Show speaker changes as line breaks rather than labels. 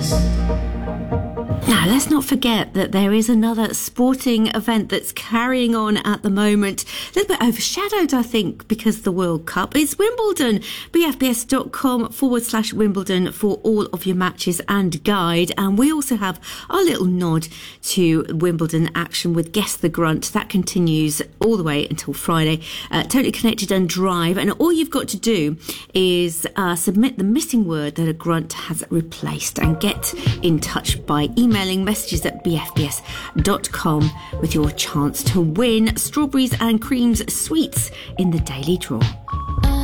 Now, let's not forget that there is another sporting event that's carrying on at the moment. A little bit overshadowed, I think, because of the World Cup. It's Wimbledon. bfbs.com/Wimbledon for all of your matches and guide. And we also have our little nod to Wimbledon action with Guess the Grunt. That continues all the way until Friday. Totally Connected and Drive. And all you've got to do is submit the missing word that a grunt has replaced and get in touch by emailing messages at bfbs.com with your chance to win strawberries and creams sweets in the daily draw.